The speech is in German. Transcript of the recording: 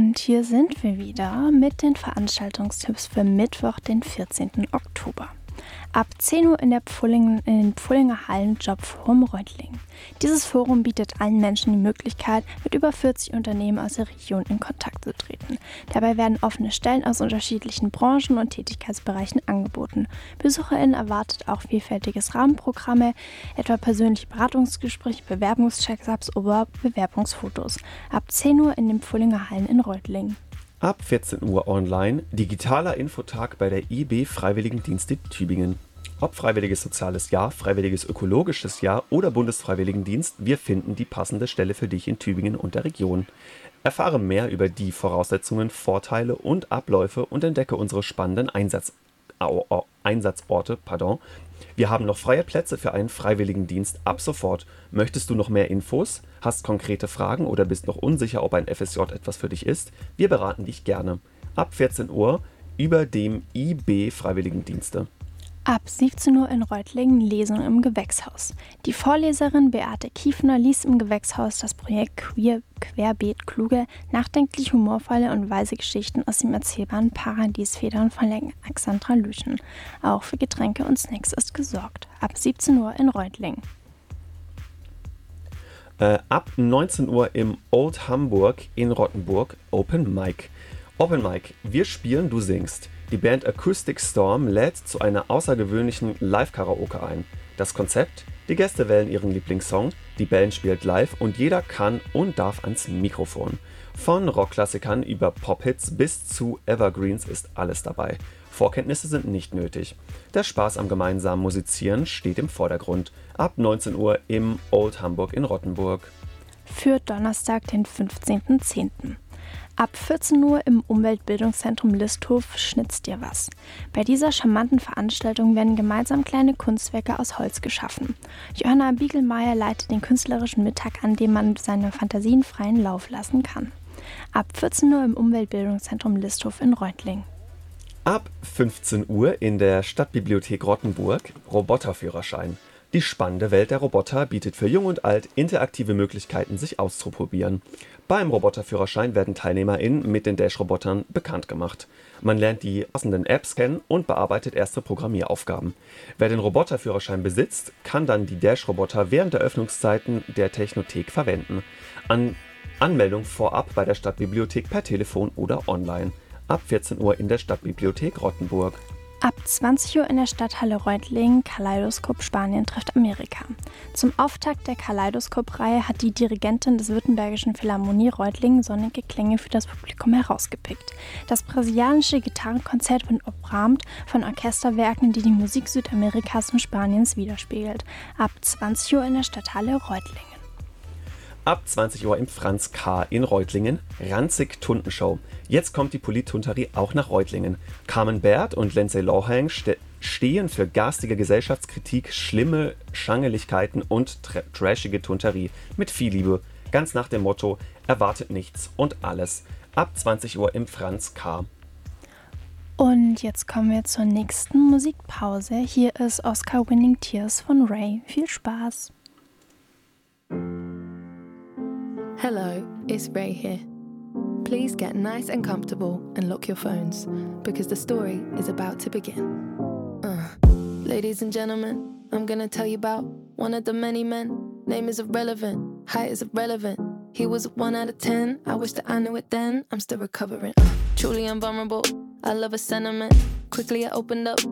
Und hier sind wir wieder mit den Veranstaltungstipps für Mittwoch, den 14. Oktober. Ab 10 Uhr in den Pfullinger Hallen Jobforum Reutlingen. Dieses Forum bietet allen Menschen die Möglichkeit, mit über 40 Unternehmen aus der Region in Kontakt zu treten. Dabei werden offene Stellen aus unterschiedlichen Branchen und Tätigkeitsbereichen angeboten. BesucherInnen erwartet auch vielfältiges Rahmenprogramme, etwa persönliche Beratungsgespräche, Bewerbungscheckups oder Bewerbungsfotos. Ab 10 Uhr in den Pfullinger Hallen in Reutlingen. Ab 14 Uhr online, digitaler Infotag bei der IB Freiwilligendienste Tübingen. Ob Freiwilliges Soziales Jahr, Freiwilliges Ökologisches Jahr oder Bundesfreiwilligendienst, wir finden die passende Stelle für dich in Tübingen und der Region. Erfahre mehr über die Voraussetzungen, Vorteile und Abläufe und entdecke unsere spannenden Einsatzorte. Wir haben noch freie Plätze für einen Freiwilligendienst ab sofort. Möchtest du noch mehr Infos? Hast konkrete Fragen oder bist noch unsicher, ob ein FSJ etwas für dich ist? Wir beraten dich gerne. Ab 14 Uhr über dem IB Freiwilligendienste. Ab 17 Uhr in Reutlingen Lesung im Gewächshaus. Die Vorleserin Beate Kiefner liest im Gewächshaus das Projekt Querbeet kluge, nachdenklich humorvolle und weise Geschichten aus dem erzählbaren Paradiesfedern von Alexandra Lüschen. Auch für Getränke und Snacks ist gesorgt. Ab 17 Uhr in Reutlingen. Ab 19 Uhr im Old Hamburg in Rottenburg Open Mic. Open Mic, wir spielen, du singst. Die Band Acoustic Storm lädt zu einer außergewöhnlichen Live-Karaoke ein. Das Konzept? Die Gäste wählen ihren Lieblingssong, die Band spielt live und jeder kann und darf ans Mikrofon. Von Rockklassikern über Pop-Hits bis zu Evergreens ist alles dabei. Vorkenntnisse sind nicht nötig. Der Spaß am gemeinsamen Musizieren steht im Vordergrund. Ab 19 Uhr im Old Hamburg in Rottenburg. Für Donnerstag, den 15.10. Ab 14 Uhr im Umweltbildungszentrum Listhof Schnitz dir was. Bei dieser charmanten Veranstaltung werden gemeinsam kleine Kunstwerke aus Holz geschaffen. Johanna Biegelmeier leitet den künstlerischen Mittag an, dem man seine Fantasien freien Lauf lassen kann. Ab 14 Uhr im Umweltbildungszentrum Listhof in Reutlingen. Ab 15 Uhr in der Stadtbibliothek Rottenburg Roboterführerschein. Die spannende Welt der Roboter bietet für Jung und Alt interaktive Möglichkeiten, sich auszuprobieren. Beim Roboterführerschein werden TeilnehmerInnen mit den Dash-Robotern bekannt gemacht. Man lernt die passenden Apps kennen und bearbeitet erste Programmieraufgaben. Wer den Roboterführerschein besitzt, kann dann die Dash-Roboter während der Öffnungszeiten der Technothek verwenden. Anmeldung vorab bei der Stadtbibliothek per Telefon oder online. Ab 14 Uhr in der Stadtbibliothek Rottenburg. Ab 20 Uhr in der Stadthalle Reutlingen Kaleidoskop Spanien trifft Amerika. Zum Auftakt der Kaleidoskop-Reihe hat die Dirigentin des Württembergischen Philharmonie Reutlingen sonnige Klänge für das Publikum herausgepickt. Das brasilianische Gitarrenkonzert wird umrahmt von Orchesterwerken, die die Musik Südamerikas und Spaniens widerspiegelt. Ab 20 Uhr in der Stadthalle Reutlingen. Ab 20 Uhr im Franz K. in Reutlingen, Ranzig-Tuntenshow. Jetzt kommt die Polit-Tunterie auch nach Reutlingen. Carmen Bert und Lindsay Lohan stehen für garstige Gesellschaftskritik, schlimme Schangeligkeiten und trashige Tunterie. Mit viel Liebe, ganz nach dem Motto, erwartet nichts und alles. Ab 20 Uhr im Franz K. Und jetzt kommen wir zur nächsten Musikpause. Hier ist Oscar Winning Tears von Ray. Viel Spaß! Hello, it's Ray here. Please get nice and comfortable and lock your phones, because the story is about to begin. Ladies and gentlemen, I'm gonna tell you about one of the many men. Name is irrelevant, height is irrelevant. He was a 1 out of 10, I wish that I knew it then. I'm still recovering. Truly invulnerable, I love a sentiment. Quickly I opened up